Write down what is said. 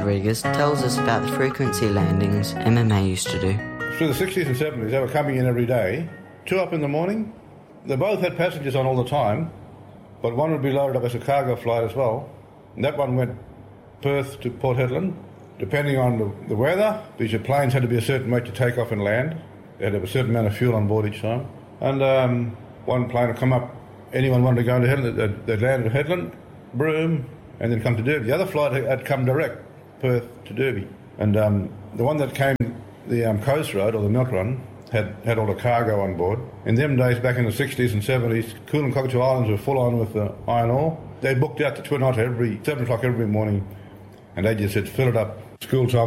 Rodriguez tells us about the frequency landings MMA used to do. Through the 60s and 70s, they were coming in every day. 2 up in the morning. They both had passengers on all the time, but one would be loaded up as a cargo flight as well. And that one went Perth to Port Hedland. Depending on the weather, these planes had to be a certain weight to take off and land. They had to have a certain amount of fuel on board each time. And one plane would come up, anyone wanted to go into Hedland, they'd land at Hedland, Broome, and then come to Derby. The other flight had come direct, Perth to Derby. And the one that came, the Coast Road, or the Milk Run, had all the cargo on board. In them days, back in the 60s and 70s, Cool and Cockatoo Islands were full on with iron ore. They booked out to Twin Otter every 7 o'clock every morning, and they just said, fill it up. School time